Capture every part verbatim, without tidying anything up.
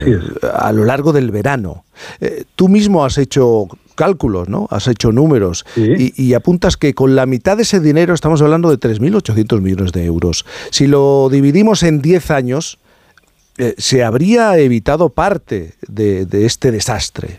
eh, a lo largo del verano. Eh, tú mismo has hecho cálculos, ¿no? Has hecho números, sí. y, y apuntas que con la mitad de ese dinero estamos hablando de tres mil ochocientos millones de euros. Si lo dividimos en diez años, eh, se habría evitado parte de, de este desastre.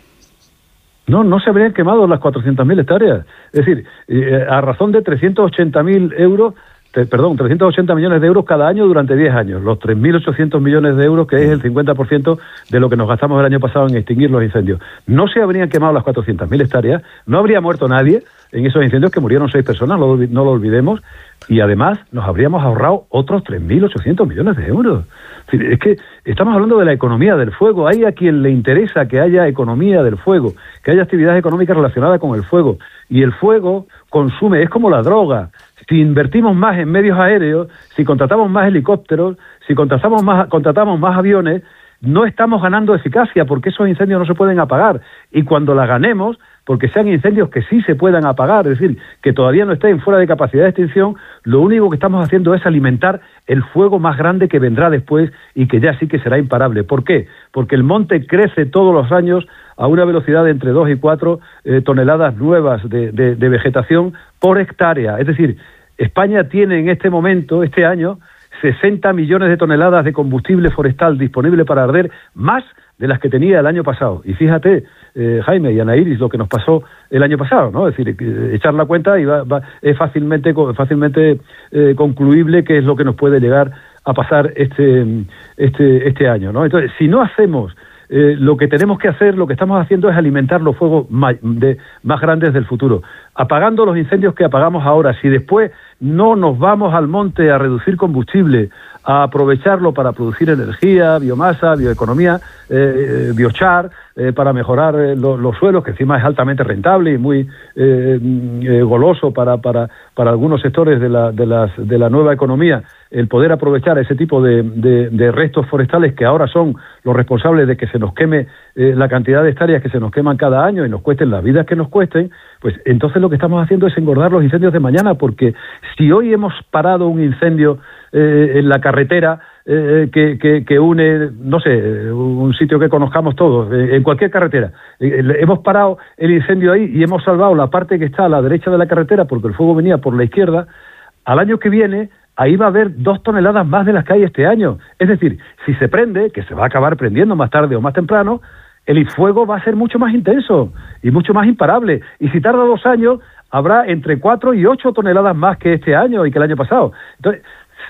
No, no se habrían quemado las cuatrocientas mil hectáreas. Es decir, eh, a razón de trescientos ochenta mil euros, te, perdón, trescientos ochenta millones de euros cada año durante diez años. Los tres mil ochocientos millones de euros, que es el cincuenta por ciento de lo que nos gastamos el año pasado en extinguir los incendios. No se habrían quemado las cuatrocientas mil hectáreas, no habría muerto nadie en esos incendios, que murieron seis personas, no, no lo olvidemos, y además nos habríamos ahorrado otros tres mil ochocientos millones de euros. Es decir, es que estamos hablando de la economía del fuego. Hay a quien le interesa que haya economía del fuego, que haya actividad económica relacionada con el fuego. Y el fuego consume, es como la droga. Si invertimos más en medios aéreos, si contratamos más helicópteros, si contratamos más, contratamos más aviones, no estamos ganando eficacia, porque esos incendios no se pueden apagar. Y cuando la ganemos, porque sean incendios que sí se puedan apagar, es decir, que todavía no estén fuera de capacidad de extinción, lo único que estamos haciendo es alimentar el fuego más grande que vendrá después y que ya sí que será imparable. ¿Por qué? Porque el monte crece todos los años a una velocidad de entre dos y cuatro eh, toneladas nuevas de, de, de vegetación por hectárea. Es decir, España tiene en este momento, este año, sesenta millones de toneladas de combustible forestal disponible para arder, más de las que tenía el año pasado. Y fíjate, eh, Jaime y Ana Iris, lo que nos pasó el año pasado, ¿no? Es decir, eh, echar la cuenta y va, va, es fácilmente, fácilmente eh, concluible qué es lo que nos puede llegar a pasar este, este, este año, ¿no? Entonces, si no hacemos eh, lo que tenemos que hacer, lo que estamos haciendo es alimentar los fuegos más, de, más grandes del futuro, apagando los incendios que apagamos ahora. Si después no nos vamos al monte a reducir combustible, a aprovecharlo para producir energía, biomasa, bioeconomía, eh, biochar, eh, para mejorar eh, lo, los suelos, que encima es altamente rentable y muy eh, eh, goloso para, para, para algunos sectores de la, de, las, de la nueva economía, el poder aprovechar ese tipo de, de, de restos forestales que ahora son los responsables de que se nos queme eh, la cantidad de hectáreas que se nos queman cada año y nos cuesten las vidas que nos cuesten, pues entonces lo que estamos haciendo es engordar los incendios de mañana, porque si hoy hemos parado un incendio eh, en la carretera eh, que, que, que une, no sé, un sitio que conozcamos todos, eh, en cualquier carretera, eh, hemos parado el incendio ahí y hemos salvado la parte que está a la derecha de la carretera porque el fuego venía por la izquierda, al año que viene ahí va a haber dos toneladas más de las que hay este año. Es decir, si se prende, que se va a acabar prendiendo más tarde o más temprano, el fuego va a ser mucho más intenso y mucho más imparable. Y si tarda dos años, habrá entre cuatro y ocho toneladas más que este año y que el año pasado. Entonces,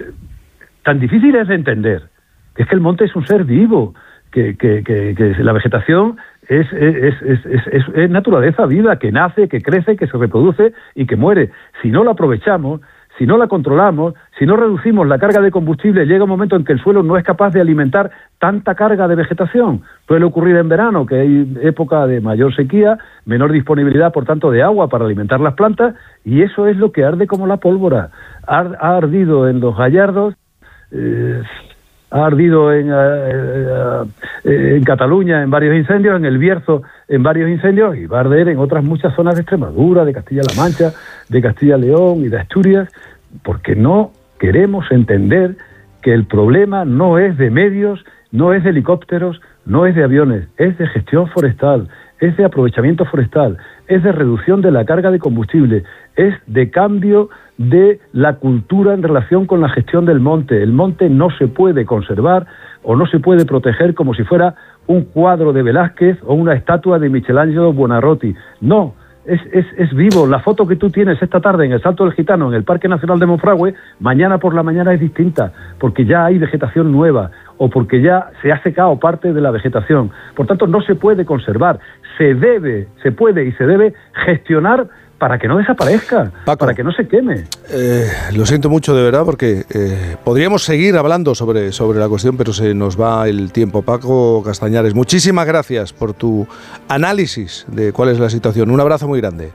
tan difícil es de entender, que es que el monte es un ser vivo, que, que, que, que la vegetación es, es, es, es, es, es naturaleza viva, que nace, que crece, que se reproduce y que muere. Si no la aprovechamos, si no la controlamos, si no reducimos la carga de combustible, llega un momento en que el suelo no es capaz de alimentar tanta carga de vegetación. Suele ocurrir en verano, que hay época de mayor sequía, menor disponibilidad, por tanto, de agua para alimentar las plantas, y eso es lo que arde como la pólvora. Ha, ha ardido en los Gallardos, eh, ha ardido en, eh, eh, en Cataluña en varios incendios, en el Bierzo en varios incendios, y va a arder en otras muchas zonas de Extremadura, de Castilla-La Mancha, de Castilla-León y de Asturias, porque no queremos entender que el problema no es de medios, no es de helicópteros, no es de aviones, es de gestión forestal, es de aprovechamiento forestal, es de reducción de la carga de combustible, es de cambio de la cultura en relación con la gestión del monte. El monte no se puede conservar o no se puede proteger como si fuera un cuadro de Velázquez o una estatua de Michelangelo Buonarroti. No, es, es, es vivo. La foto que tú tienes esta tarde en el Salto del Gitano, en el Parque Nacional de Monfragüe, mañana por la mañana es distinta, porque ya hay vegetación nueva o porque ya se ha secado parte de la vegetación. Por tanto, no se puede conservar. Se debe, se puede y se debe gestionar para que no desaparezca, Paco, para que no se queme. Eh, lo siento mucho de verdad, porque eh, podríamos seguir hablando sobre, sobre la cuestión, pero se nos va el tiempo. Paco Castañares, muchísimas gracias por tu análisis de cuál es la situación. Un abrazo muy grande.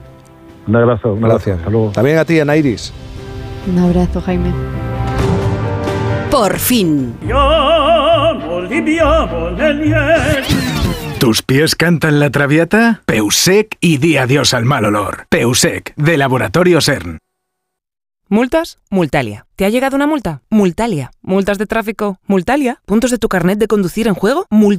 Un abrazo. Un gracias. Abrazo. Hasta luego. También a ti, Ana Iris. Un abrazo, Jaime. Por fin. ¿Tus pies cantan la traviata? Peusec y di adiós al mal olor. Peusec, de Laboratorios E R N. ¿Multas? Multalia. ¿Te ha llegado una multa? Multalia. ¿Multas de tráfico? Multalia. ¿Puntos de tu carnet de conducir en juego? Multalia.